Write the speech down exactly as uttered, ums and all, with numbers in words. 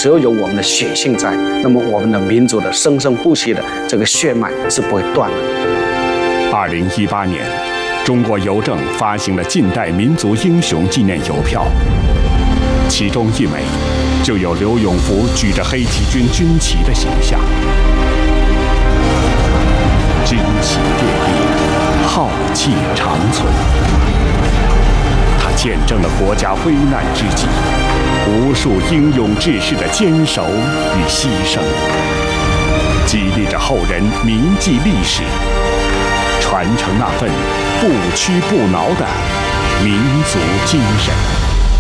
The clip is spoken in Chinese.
只要有我们的血性在，那么我们的民族的生生不息的这个血脉是不会断的。 二零一八年，中国邮政发行了近代民族英雄纪念邮票，其中一枚就有刘永福举着黑旗军军旗的形象。军旗猎猎，浩气长存。它见证了国家危难之际，无数英勇志士的坚守与牺牲，激励着后人铭记历史，传承那份不屈不挠的民族精神。